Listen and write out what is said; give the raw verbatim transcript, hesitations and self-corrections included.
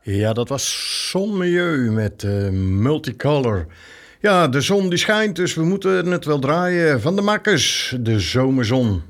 Ja, dat was Zonmilieu met uh, Multicolor. Ja, de zon die schijnt, dus we moeten het wel draaien. Van de Makkers, de zomerzon.